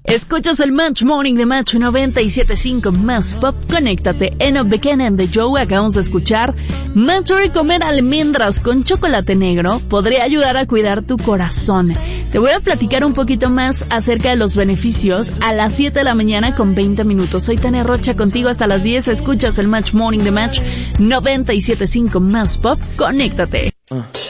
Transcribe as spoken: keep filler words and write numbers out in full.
Escuchas el Match Morning de Match noventa y siete punto cinco más pop. Conéctate en Up Beginning de Joe. Acabamos de escuchar Mandatory. Comer almendras con chocolate negro podría ayudar a cuidar tu corazón. Te voy a platicar un poquito más acerca de los beneficios a las siete de la mañana con veinte minutos. Soy Tania Rocha contigo hasta las diez. Escuchas el Match Morning de Match noventa y siete punto cinco más pop. Conéctate. Uh.